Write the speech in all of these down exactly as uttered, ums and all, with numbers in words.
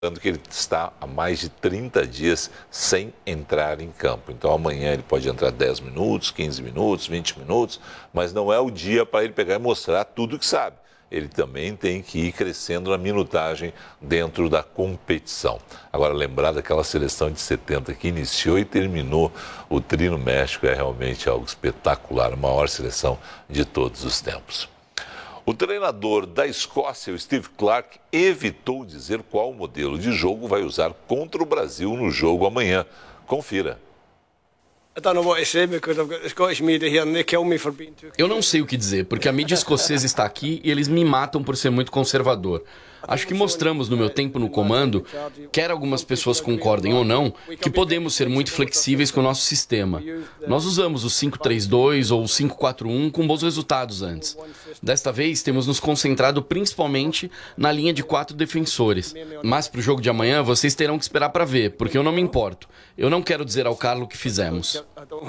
que ele está há mais de trinta dias sem entrar em campo. Então amanhã ele pode entrar dez minutos, quinze minutos, vinte minutos, mas não é o dia para ele pegar e mostrar tudo que sabe. Ele também tem que ir crescendo na minutagem dentro da competição. Agora, lembrar daquela seleção de setenta que iniciou e terminou o tri no México é realmente algo espetacular, a maior seleção de todos os tempos. O treinador da Escócia, o Steve Clarke, evitou dizer qual modelo de jogo vai usar contra o Brasil no jogo amanhã. Confira. Eu não sei o que dizer, porque a mídia escocesa está aqui e eles me matam por ser muito conservador. Acho que mostramos no meu tempo no comando, quer algumas pessoas concordem ou não, que podemos ser muito flexíveis com o nosso sistema. Nós usamos o cinco três dois ou o cinco quatro um com bons resultados antes. Desta vez, temos nos concentrado principalmente na linha de quatro defensores. Mas para o jogo de amanhã, vocês terão que esperar para ver, porque eu não me importo. Eu não quero dizer ao Carlo o que fizemos.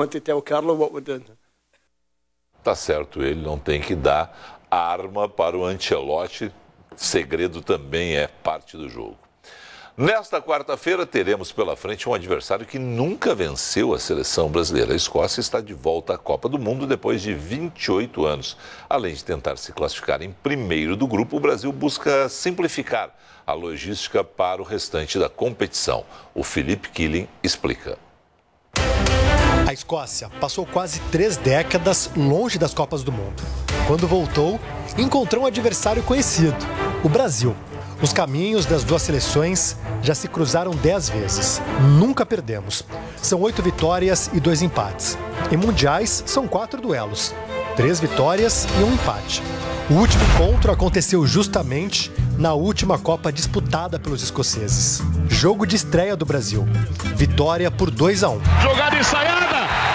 Tá certo, ele não tem que dar arma para o Ancelotti. Segredo também é parte do jogo. Nesta quarta-feira teremos pela frente um adversário que nunca venceu a seleção brasileira. A Escócia está de volta à Copa do Mundo depois de vinte e oito anos. Além de tentar se classificar em primeiro do grupo, o Brasil busca simplificar a logística para o restante da competição. O Felipe Killing explica. A Escócia passou quase três décadas longe das Copas do Mundo. Quando voltou, encontrou um adversário conhecido, o Brasil. Os caminhos das duas seleções já se cruzaram dez vezes. Nunca perdemos. São oito vitórias e dois empates. Em mundiais, são quatro duelos. Três vitórias e um empate. O último encontro aconteceu justamente na última Copa disputada pelos escoceses. Jogo de estreia do Brasil. Vitória por dois a um. Jogada ensaiada!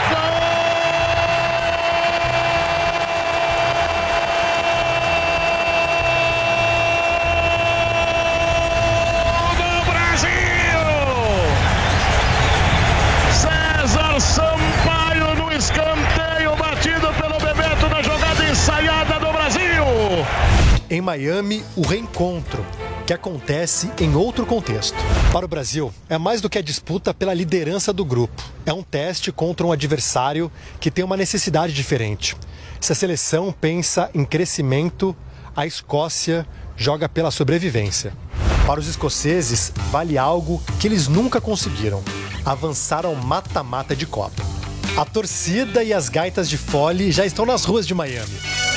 Sampaio no escanteio batido pelo Bebeto na jogada ensaiada do Brasil. Em Miami, o reencontro, que acontece em outro contexto. Para o Brasil, é mais do que a disputa pela liderança do grupo. É um teste contra um adversário que tem uma necessidade diferente. Se a seleção pensa em crescimento, a Escócia joga pela sobrevivência. Para os escoceses, vale algo que eles nunca conseguiram: avançar ao mata-mata de Copa. A torcida e as gaitas de fole já estão nas ruas de Miami.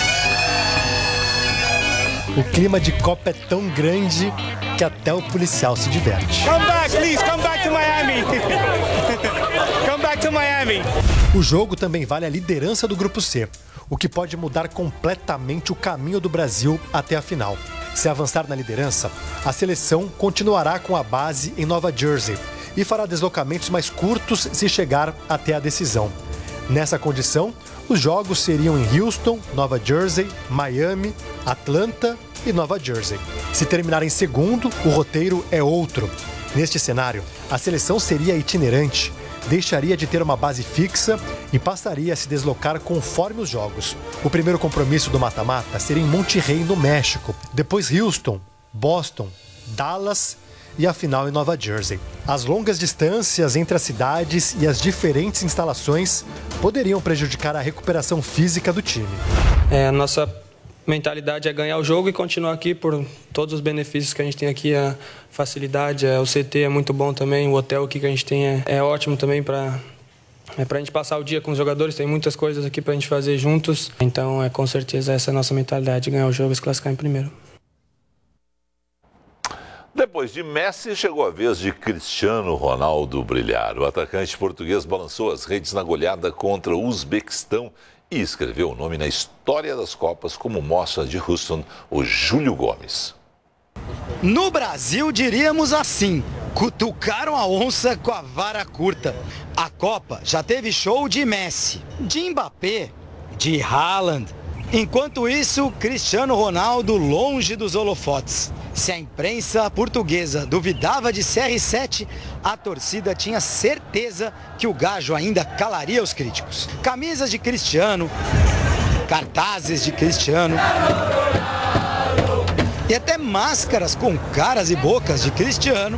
O clima de Copa é tão grande que até o policial se diverte. Come back, please, come back to Miami. Come back to Miami. O jogo também vale a liderança do Grupo C, o que pode mudar completamente o caminho do Brasil até a final. Se avançar na liderança, a seleção continuará com a base em Nova Jersey e fará deslocamentos mais curtos se chegar até a decisão. Nessa condição, os jogos seriam em Houston, Nova Jersey, Miami, Atlanta e Nova Jersey. Se terminar em segundo, o roteiro é outro. Neste cenário, a seleção seria itinerante, deixaria de ter uma base fixa e passaria a se deslocar conforme os jogos. O primeiro compromisso do mata-mata seria em Monterrey, no México, depois Houston, Boston, Dallas e a final em Nova Jersey. As longas distâncias entre as cidades e as diferentes instalações poderiam prejudicar a recuperação física do time. É, a nossa mentalidade é ganhar o jogo e continuar aqui por todos os benefícios que a gente tem aqui, a facilidade, o C T é muito bom também, o hotel aqui que a gente tem é, é ótimo também para é para a gente passar o dia com os jogadores, tem muitas coisas aqui para a gente fazer juntos, então é com certeza essa é a nossa mentalidade, ganhar o jogo e se classificar em primeiro. Depois de Messi, chegou a vez de Cristiano Ronaldo brilhar. O atacante português balançou as redes na goleada contra o Uzbequistão e escreveu o nome na história das Copas, como mostra de Houston o Júlio Gomes. No Brasil, diríamos assim: cutucaram a onça com a vara curta. A Copa já teve show de Messi, de Mbappé, de Haaland. Enquanto isso, Cristiano Ronaldo longe dos holofotes. Se a imprensa portuguesa duvidava de C R sete, a torcida tinha certeza que o gajo ainda calaria os críticos. Camisas de Cristiano, cartazes de Cristiano, e até máscaras com caras e bocas de Cristiano